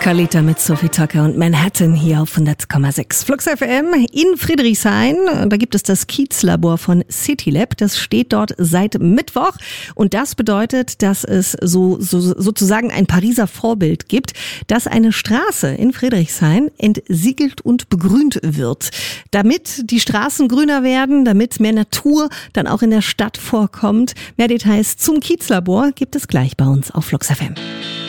Kalita mit Sophie Tucker und Manhattan hier auf 100,6. Flux FM in Friedrichshain. Da gibt es das Kiezlabor von CityLab. Das steht dort seit Mittwoch. Und das bedeutet, dass es sozusagen ein Pariser Vorbild gibt, dass eine Straße in Friedrichshain entsiegelt und begrünt wird. Damit die Straßen grüner werden, damit mehr Natur dann auch in der Stadt vorkommt. Mehr Details zum Kiezlabor gibt es gleich bei uns auf Flux FM.